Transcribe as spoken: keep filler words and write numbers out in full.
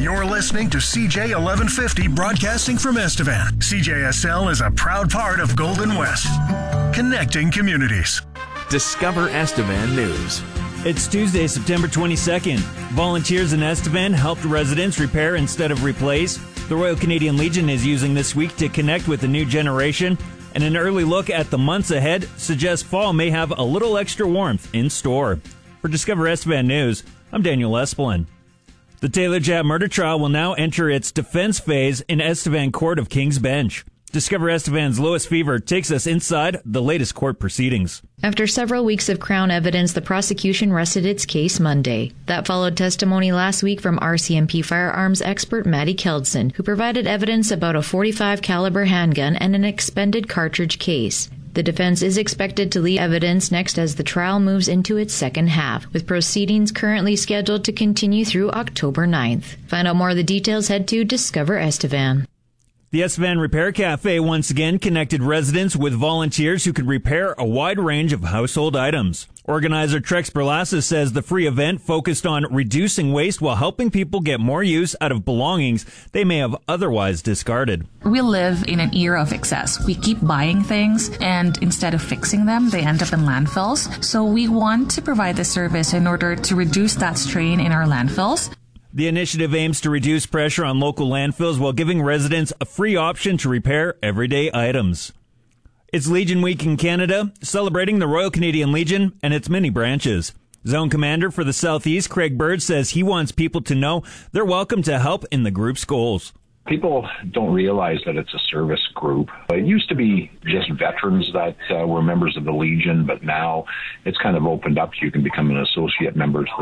You're listening to C J eleven fifty broadcasting from Estevan. C J S L is a proud part of Golden West, connecting communities. Discover Estevan News. It's Tuesday, September twenty-second. Volunteers in Estevan helped residents repair instead of replace. The Royal Canadian Legion is using this week to connect with the new generation. And an early look at the months ahead suggests fall may have a little extra warmth in store. For Discover Estevan News, I'm Daniel Esplin. The Taylor Jab murder trial will now enter its defense phase in Estevan Court of King's Bench. Discover Estevan's Lois Fever takes us inside the latest court proceedings. After several weeks of Crown evidence, the prosecution rested its case Monday. That followed testimony last week from R C M P firearms expert Maddie Keldson, who provided evidence about a forty-five caliber handgun and an expended cartridge case. The defense is expected to lead evidence next as the trial moves into its second half, with proceedings currently scheduled to continue through October ninth. Find out more of the details, head to Discover Estevan. The Estevan Repair Cafe once again connected residents with volunteers who could repair a wide range of household items. Organizer Trex Berlassa says the free event focused on reducing waste while helping people get more use out of belongings they may have otherwise discarded. We live in an era of excess. We keep buying things, and instead of fixing them, they end up in landfills. So we want to provide this service in order to reduce that strain in our landfills. The initiative aims to reduce pressure on local landfills while giving residents a free option to repair everyday items. It's Legion Week in Canada, celebrating the Royal Canadian Legion and its many branches. Zone Commander for the Southeast, Craig Bird, says he wants people to know they're welcome to help in the group's goals. People don't realize that it's a service group. It used to be just veterans that uh, were members of the Legion, but now it's kind of opened up. You can become an associate member to